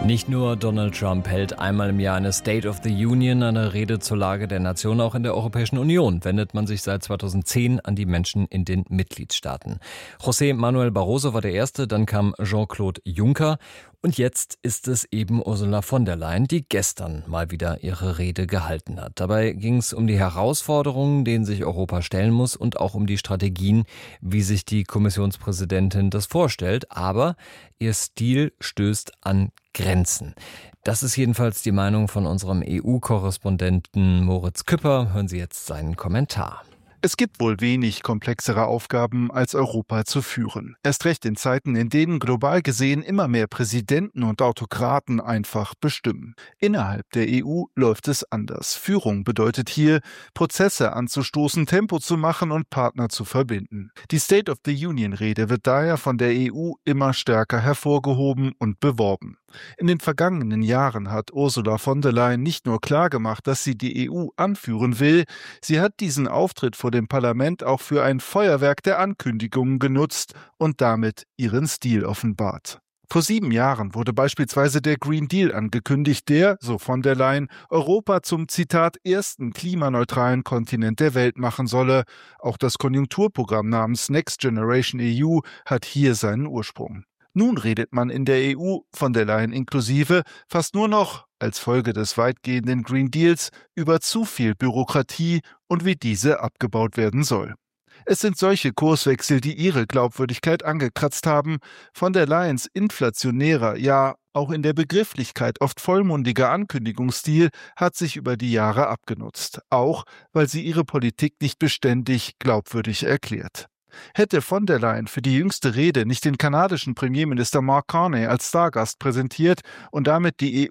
Nicht nur Donald Trump hält einmal im Jahr eine State of the Union, eine Rede zur Lage der Nation. Auch in der Europäischen Union wendet man sich seit 2010 an die Menschen in den Mitgliedstaaten. José Manuel Barroso war der Erste, dann kam Jean-Claude Juncker und jetzt ist es eben Ursula von der Leyen, die gestern mal wieder ihre Rede gehalten hat. Dabei ging es um die Herausforderungen, denen sich Europa stellen muss und auch um die Strategien, wie sich die Kommissionspräsidentin das vorstellt. Aber ihr Stil stößt an Grenzen. Das ist jedenfalls die Meinung von unserem EU-Korrespondenten Moritz Küpper. Hören Sie jetzt seinen Kommentar. Es gibt wohl wenig komplexere Aufgaben, als Europa zu führen. Erst recht in Zeiten, in denen global gesehen immer mehr Präsidenten und Autokraten einfach bestimmen. Innerhalb der EU läuft es anders. Führung bedeutet hier, Prozesse anzustoßen, Tempo zu machen und Partner zu verbinden. Die State of the Union-Rede wird daher von der EU immer stärker hervorgehoben und beworben. In den vergangenen Jahren hat Ursula von der Leyen nicht nur klargemacht, dass sie die EU anführen will, sie hat diesen Auftritt vor dem Parlament auch für ein Feuerwerk der Ankündigungen genutzt und damit ihren Stil offenbart. Vor 7 Jahren wurde beispielsweise der Green Deal angekündigt, der, so von der Leyen, Europa zum, Zitat, ersten klimaneutralen Kontinent der Welt machen solle. Auch das Konjunkturprogramm namens Next Generation EU hat hier seinen Ursprung. Nun redet man in der EU, von der Leyen inklusive, fast nur noch, als Folge des weitgehenden Green Deals, über zu viel Bürokratie und wie diese abgebaut werden soll. Es sind solche Kurswechsel, die ihre Glaubwürdigkeit angekratzt haben. Von der Leyens inflationärer, ja auch in der Begrifflichkeit oft vollmundiger Ankündigungsstil hat sich über die Jahre abgenutzt. Auch, weil sie ihre Politik nicht beständig glaubwürdig erklärt. Hätte von der Leyen für die jüngste Rede nicht den kanadischen Premierminister Mark Carney als Stargast präsentiert und damit die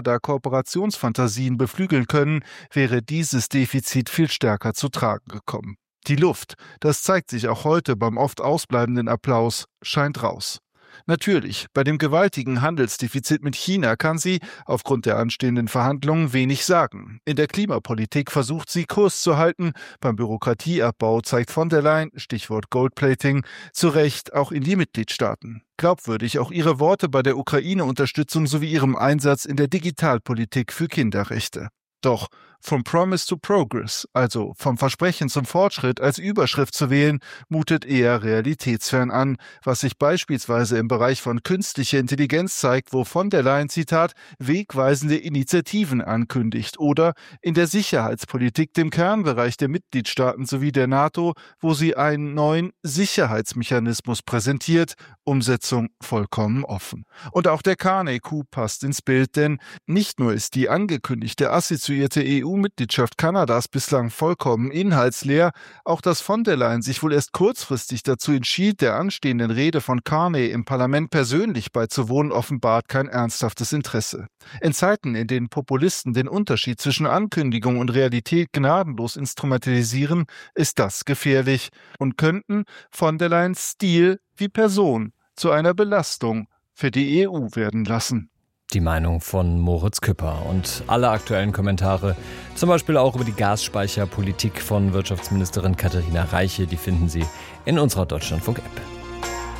EU-Kanada-Kooperationsfantasien beflügeln können, wäre dieses Defizit viel stärker zu tragen gekommen. Die Luft, das zeigt sich auch heute beim oft ausbleibenden Applaus, scheint raus. Natürlich, bei dem gewaltigen Handelsdefizit mit China kann sie, aufgrund der anstehenden Verhandlungen, wenig sagen. In der Klimapolitik versucht sie, Kurs zu halten. Beim Bürokratieabbau zeigt von der Leyen, Stichwort Goldplating, zu Recht auch in die Mitgliedstaaten. Glaubwürdig auch ihre Worte bei der Ukraine-Unterstützung sowie ihrem Einsatz in der Digitalpolitik für Kinderrechte. Doch from Promise to Progress, also vom Versprechen zum Fortschritt als Überschrift zu wählen, mutet eher realitätsfern an, was sich beispielsweise im Bereich von künstlicher Intelligenz zeigt, wo von der Leyen, Zitat, wegweisende Initiativen ankündigt, oder in der Sicherheitspolitik, dem Kernbereich der Mitgliedstaaten sowie der NATO, wo sie einen neuen Sicherheitsmechanismus präsentiert, Umsetzung vollkommen offen. Und auch der Carney-Coup passt ins Bild, denn nicht nur ist die angekündigte assoziierte EU-Mitgliedschaft Kanadas bislang vollkommen inhaltsleer, auch dass von der Leyen sich wohl erst kurzfristig dazu entschied, der anstehenden Rede von Carney im Parlament persönlich beizuwohnen, offenbart kein ernsthaftes Interesse. In Zeiten, in denen Populisten den Unterschied zwischen Ankündigung und Realität gnadenlos instrumentalisieren, ist das gefährlich und könnten von der Leyens Stil wie Person zu einer Belastung für die EU werden lassen. Die Meinung von Moritz Küpper und alle aktuellen Kommentare, zum Beispiel auch über die Gasspeicherpolitik von Wirtschaftsministerin Katharina Reiche, die finden Sie in unserer Deutschlandfunk-App.